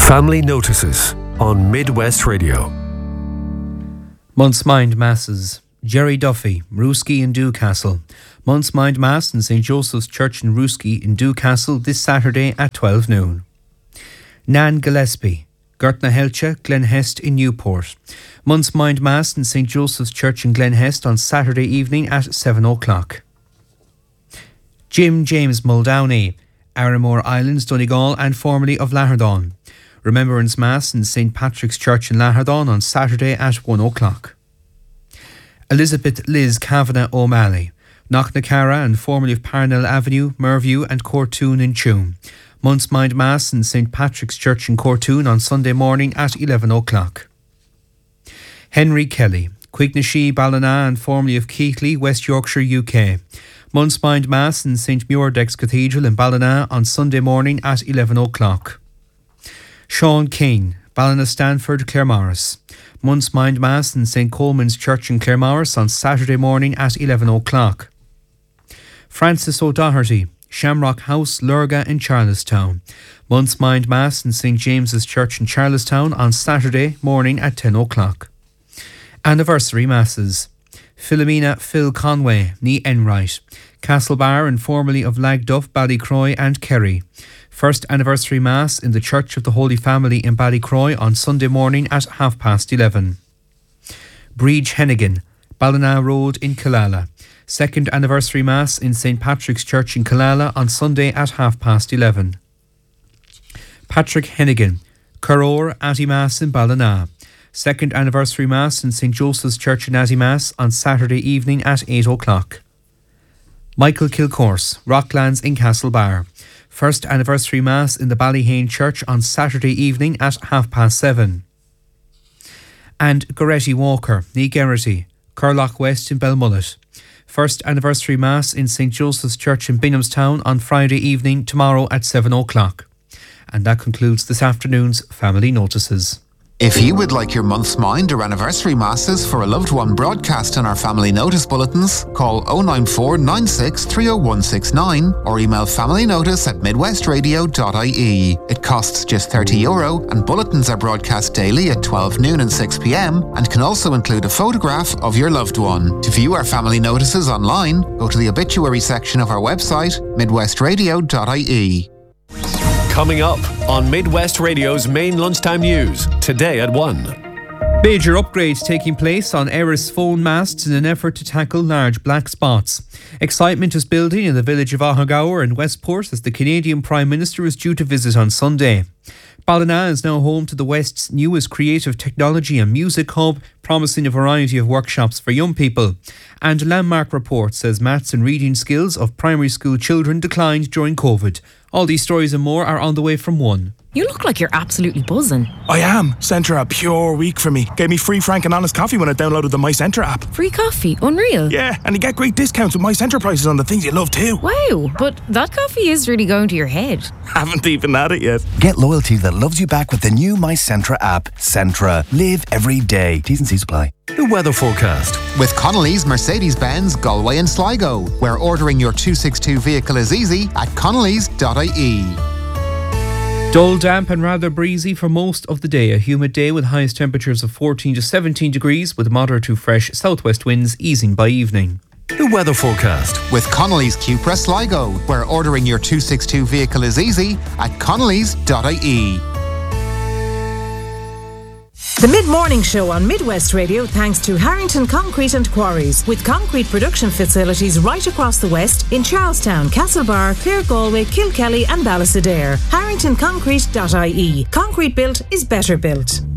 Family Notices on Midwest Radio. Month's Mind Masses. Jerry Duffy, Rooski in Dewcastle. Month's Mind Mass in St. Joseph's Church in Rooski in Dewcastle this Saturday at 12 noon. Nan Gillespie, Gertna Helcha, Glenhest in Newport. Month's Mind Mass in St. Joseph's Church in Glenhest on Saturday evening at 7 o'clock. Jim James Muldowney, Arramore Islands, Donegal and formerly of Lahardon. Remembrance Mass in St. Patrick's Church in Lahardon on Saturday at 1 o'clock. Elizabeth Liz Kavanagh O'Malley, Knocknacara and formerly of Parnell Avenue, Merview and Cortoon in Tuam. Month's Mind Mass in St. Patrick's Church in Cortoon on Sunday morning at 11 o'clock. Henry Kelly, Quignashee, Ballina and formerly of Keighley, West Yorkshire, UK. Month's Mind Mass in St. Muirdex Cathedral in Ballina on Sunday morning at 11 o'clock. Sean Keane, Ballina Stanford, Claremorris. Month's Mind Mass in St. Coleman's Church in Claremorris on Saturday morning at 11 o'clock. Francis O'Doherty, Shamrock House, Lurga in Charlestown. Month's Mind Mass in St. James's Church in Charlestown on Saturday morning at 10 o'clock. Anniversary Masses. Philomena Phil Conway, ní Enright. Castlebar and formerly of Lagduff, Ballycroy and Kerry. First anniversary Mass in the Church of the Holy Family in Ballycroy on Sunday morning at 11:30. Breach Hennigan, Ballina Road in Killala. Second anniversary Mass in St. Patrick's Church in Killala on Sunday at 11:30. Patrick Hennigan, Curror Atty Mass in Ballina. Second anniversary Mass in St. Joseph's Church in Attymass on Saturday evening at 8 o'clock. Michael Kilcourse, Rocklands in Castlebar. First anniversary Mass in the Ballyhane Church on Saturday evening at 7:30. And Goretti Walker, ní Gerrity, Curloch West in Belmullet. First anniversary Mass in St. Joseph's Church in Binghamstown on Friday evening tomorrow at 7 o'clock. And that concludes this afternoon's Family Notices. If you would like your month's mind or anniversary masses for a loved one broadcast on our family notice bulletins, call 094 96 30169 or email familynotice@midwestradio.ie. It costs just €30 and bulletins are broadcast daily at 12 noon and 6 p.m. and can also include a photograph of your loved one. To view our family notices online, go to the obituary section of our website, midwestradio.ie. Coming up on Midwest Radio's main lunchtime news, today at 1. Major upgrades taking place on Eris phone masts in an effort to tackle large black spots. Excitement is building in the village of Ahagower in Westport as the Canadian Prime Minister is due to visit on Sunday. Ballina is now home to the West's newest creative technology and music hub, promising a variety of workshops for young people. And Landmark report says maths and reading skills of primary school children declined during COVID. All these stories and more are on the way from 1. You look like you're absolutely buzzing. I am. Centra a pure week for me. Gave me free frank and honest coffee when I downloaded the My Centra app. Free coffee? Unreal. Yeah, and you get great discounts with My Centra prices on the things you love too. Wow, but that coffee is really going to your head. Haven't even had it yet. Get loyalty that loves you back with the new My Centra app. Centra. Live every day. T's and C's apply. The weather forecast. With Connolly's Mercedes-Benz, Galway and Sligo, where ordering your 262 vehicle is easy at connellys.ie. Dull, damp and rather breezy for most of the day. A humid day with highest temperatures of 14 to 17 degrees with moderate to fresh southwest winds easing by evening. The weather forecast. With Connolly's Cupra Sligo, where ordering your 262 vehicle is easy at connellys.ie. The Mid-Morning Show on Midwest Radio thanks to Harrington Concrete and Quarries, with concrete production facilities right across the West in Charlestown, Castlebar, Clare Galway, Kilkelly and Ballysadare. HarringtonConcrete.ie. Concrete built is better built.